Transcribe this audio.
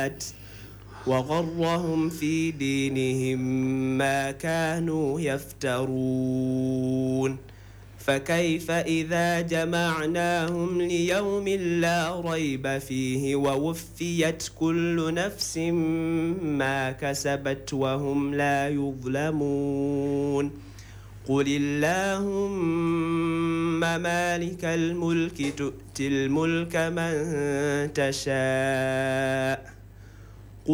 وغرهم في دينهم ما كانوا يفترون فكيف إذا جمعناهم ليوم لا ريب فيه ووفيت كل نفس ما كسبت وهم لا يظلمون قل اللهم مالك الملك تؤتي الملك من تشاء